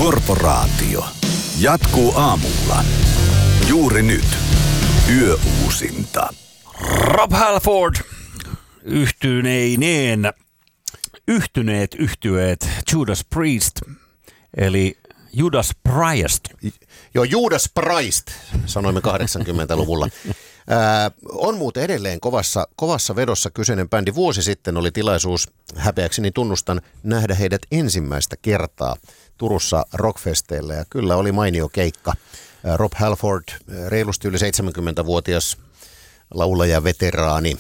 Korporaatio jatkuu aamulla. Juuri nyt. Yöuusinta. Rob Halford yhtyneet yhtyeet Judas Priest, eli Judas Priest. Joo, Judas Priest, sanoimme 80-luvulla. On muuten edelleen kovassa vedossa kyseinen bändi. Vuosi sitten oli tilaisuus, häpeäkseni tunnustan, nähdä heidät ensimmäistä kertaa Turussa rockfesteillä. Ja kyllä oli mainio keikka. Rob Halford, reilusti yli 70-vuotias laulaja, veteraani,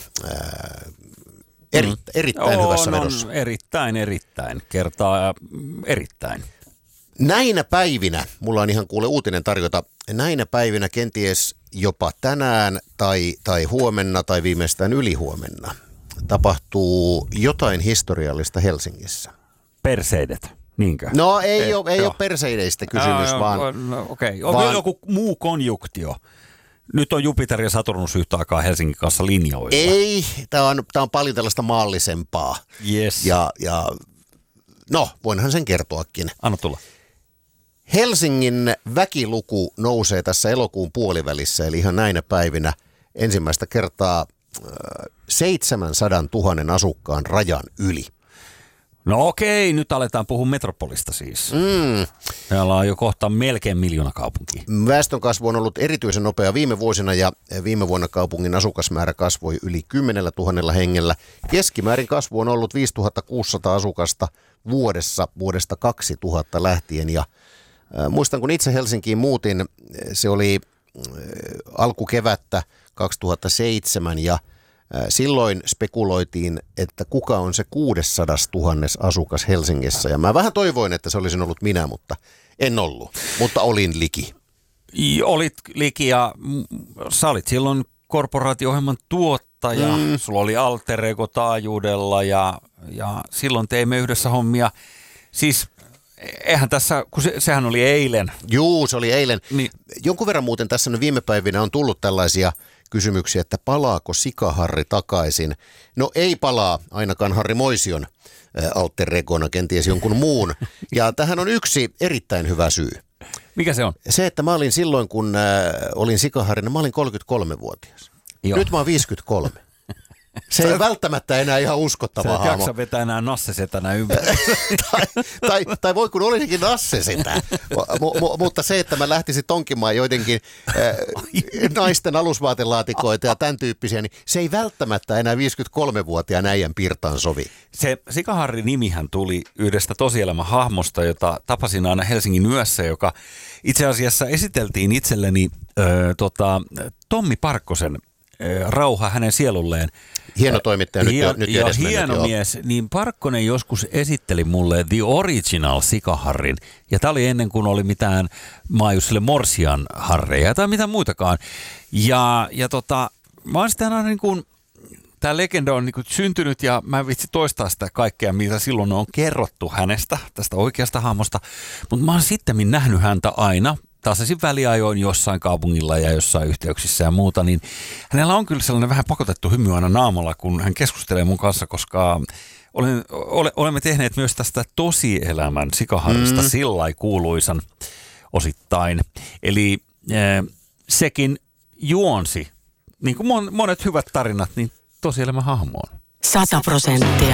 erittäin hyvässä vedossa. Erittäin. Kertaa erittäin. Näinä päivinä, mulla on ihan kuule uutinen tarjota, näinä päivinä kenties jopa tänään tai huomenna tai viimeistään ylihuomenna tapahtuu jotain historiallista Helsingissä. Perseidet, niinkö? No ei ole perseideistä kysymys, vaan... No, okei. Onko joku muu konjuktio? Nyt on Jupiter ja Saturnus yhtä aikaa Helsingin kanssa linjoilla. Ei, tämä on paljon tällaista maallisempaa. Yes. Ja no, voinhan sen kertoakin. Anna tulla. Helsingin väkiluku nousee tässä elokuun puolivälissä, eli ihan näinä päivinä ensimmäistä kertaa 700 000 asukkaan rajan yli. No okei, nyt aletaan puhua metropolista siis. Täällä on jo kohta melkein 1 miljoona kaupunkia. Väestönkasvu on ollut erityisen nopea viime vuosina ja viime vuonna kaupungin asukasmäärä kasvoi yli 10 000 hengellä. Keskimäärin kasvu on ollut 5600 asukasta vuodesta 2000 lähtien ja muistan, kun itse Helsinkiin muutin, se oli alkukevättä 2007 ja silloin spekuloitiin, että kuka on se 600 000 asukas Helsingissä. Ja mä vähän toivoin, että se olisin ollut minä, mutta en ollut. Mutta olin liki. Olit liki ja sä olit silloin korporaatio-ohjelman tuottaja. Sulla oli alter ego taajuudella ja silloin teimme yhdessä hommia. Siis... Eihän tässä, kun sehän oli eilen. Juu, se oli eilen. Niin. Jonkun verran muuten tässä viime päivinä on tullut tällaisia kysymyksiä, että palaako Sika-Harri takaisin. No ei palaa, ainakaan Harri Moision alter egona, kenties jonkun muun. Ja tähän on yksi erittäin hyvä syy. Mikä se on? Se, että mä olin silloin, kun olin Sika-Harrina, mä olin 33-vuotias. Joo. Nyt mä oon 53. Se ei välttämättä enää ihan uskottava hahmo. Sä et jaksa vetää enää nassesetänä ympäri. tai voi kun olisikin nassesetä. Mutta se, että mä lähtisin tonkimaan joidenkin naisten alusvaatelaatikoita ja tämän tyyppisiä, niin se ei välttämättä enää 53-vuotiaan äijän pirtaan sovi. Se Sika-Harri nimihän tuli yhdestä tosielämän hahmosta, jota tapasin aina Helsingin yössä, joka itse asiassa esiteltiin itselleni Tommi Parkkosen rauha hänen sielulleen. Hieno toimittaja nyt ja hieno mies, niin Parkkonen joskus esitteli mulle The Original Sika-Harrin. Ja tämä oli ennen kuin oli mitään Maajusille Morsian harreja tai mitään muitakaan. Ja mä oon sitten aina niin kuin, tämä legenda on niin kuin syntynyt ja mä en vitsi toistaa sitä kaikkea, mitä silloin on kerrottu hänestä, tästä oikeasta hahmosta. Mutta mä oon sittemmin nähnyt häntä aina tasaisin väliajoin jossain kaupungilla ja jossain yhteyksissä ja muuta, niin hänellä on kyllä sellainen vähän pakotettu hymy aina naamalla, kun hän keskustelee mun kanssa, koska olemme tehneet myös tästä tosielämän Sika-Harrista sillai kuuluisan osittain. Eli sekin juonsi, niin kuin monet hyvät tarinat, niin tosielämän hahmoon. 100%.